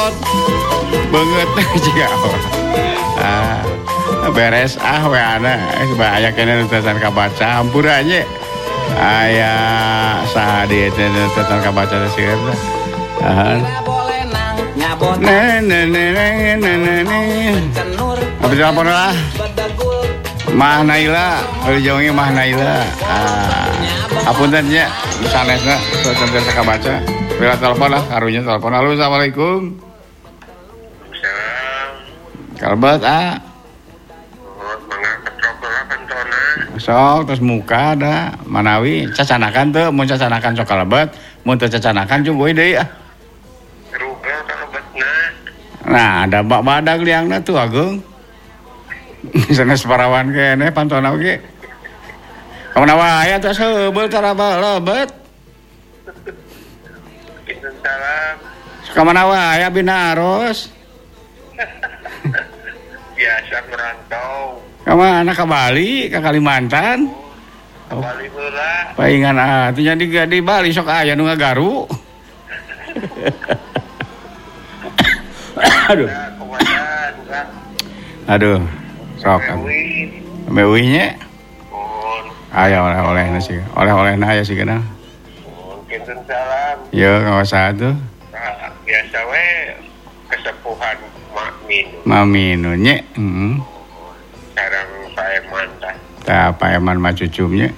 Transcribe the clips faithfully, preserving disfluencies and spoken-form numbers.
bolot banget juga. Ah, beres ah we ana bahaya kene tetesan kabaca hampurannya. Aya saha dieu teh tetesan kabaca teh sieun. Ah. Nah, nah, nah, nah, nah, nah, nah. Apa telepon lah? Mah Naila, euy jongnya Mah Naila. Ah, apunten nya sanesna tetesan kabaca. Bila telepon lah, karunya telepon. Halo, assalamualaikum. Salam. Kalbet ah. Oh, mangga ketrok lah kantona. Sok terus muka ada manawi cacanakan tuh mun cacanakan sok kalbet, mun teu cacanakan cung euy deui ah. Ruga kalebetna. Nah, ada bak badag liangna tuh Agung. Sanes parawan kene pantona oge. Kamana wae atuh heubeul tara balebet. Salam. Kamana wae Binaros. Biasa merantau. Kamana ka Bali, ka Kalimantan? Bali heula. Paingan ah, teu nya di di Bali sok aya nu ngagaru. Aduh. Kumaha juga. Aduh. Sok. Meuihnya. Mun Aya oleh-olehna sih. Oleh-olehna aya sih kenal. mungkin salam. Yo, enggak usah tuh. Nah, biasa we kesepuhan mak minum. Maminu nya. Heeh. Sareng paeman tah. Tah paeman mah cucumnya.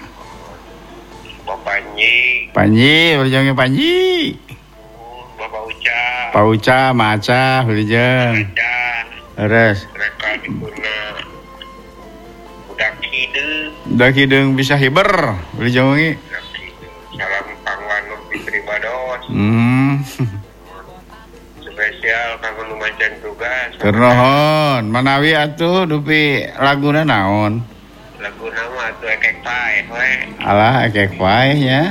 Bapanyi, Panji, urang Panji. Bapak Uca. Pauca, maca, urang. Ada Terus, mereka dipuna budak hideung. da kideung bisa hiber, urang ge. Salam pangwanur Fitri Bados. Hmm. Spesial kanggo nu mancan tugas. Keur nuhun, manawi atuh dupi laguna naon? Lagu nama atuh ekek paeh we. Alah ekek wae nya.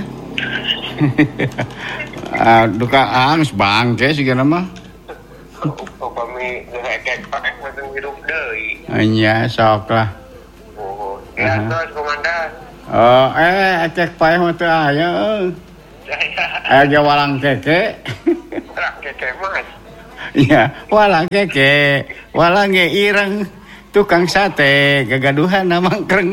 Ah, duka angis bangke sigana mah. Upami nu ekek paeh meureun hirup deui. Anya sok lah. Oh, ya terus komandan. Oh, eh ekek paeh mah teu aya euy. Saya Aya walang keke. rak keke mas. Ya, walang keke, walang ge ireng, tukang sate, gagaduhan na mangkreng.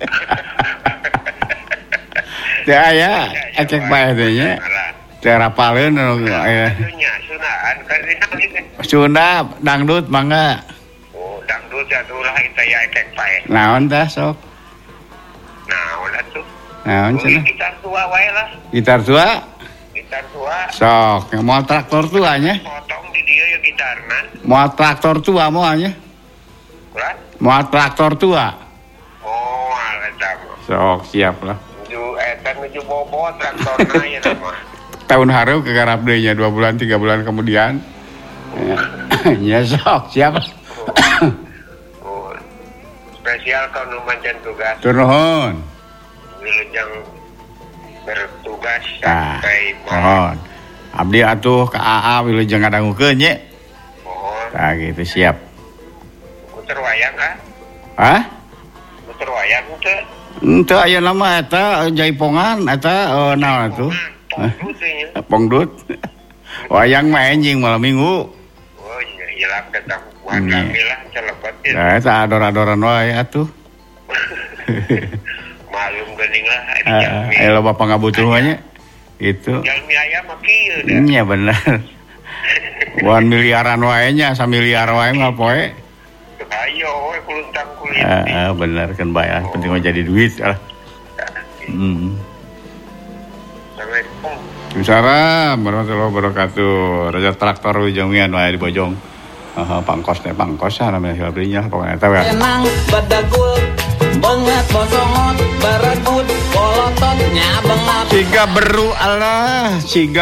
Teu aya ekek paeh teh nya. Teu rapaleun aya. Nya sunaan kan ini. Sunda dangdut mangga. Oh, dangdut atuh ulah eta ya ekek paeh. Naon tah sok? Naon atuh? Naon cenah? Gitar tua wae lah. Gitar tua? Gitar tua. Sok, moal traktor tua nya. Potong di dia ya gitarna. Moal traktor tua moal nya. Ulah. Moal traktor tua. Oh, eta mah. Sok, siap lah. Ju eta nuju bobot traktorna ya mah. Tahun hareup kegarap deui nya dua bulan tiga bulan kemudian. Ya sok, siap. Oh. Spesial kau nu mancan tugas. Tur nuhun. Wilujeng bertugas Tah, sampai nuhun. Abdi atuh ka A A wilujeng ngadangukeun nya. mohon. Tah gitu siap. Puter wayang ah. Hah? Puter wayang teh. Henteu aya nama eta jaipongan eta eh, naon atuh? Pongdut nya. Pongdut. Wayang mah enjing malam Minggu. Oh, iya hilang ketang buat kami lah celebet ya. Nah, eta ador-adoran wae atuh. Malum geuning lah di Heeh, Jalmi. aya loba pangabutuh we nya. Itu. Jalmi aya mah kieu dah. Nya bener. Wan miliaran wae nya, samiliar wae mah poe. Ayo we kuluntang kulit. Heeh, bener kan bae lah, penting mah jadi duit lah. Heeh. Assalamualaikum. Waalaikumsalam warahmatullahi wabarakatuh. Raja traktor Wijangian wae di Bojong. Heeh, pangkos teh pangkos namanya hilap deui nya pokona eta we. Enang badagul banget bosongot baregut polototnya bengat Siga beru Allah, siga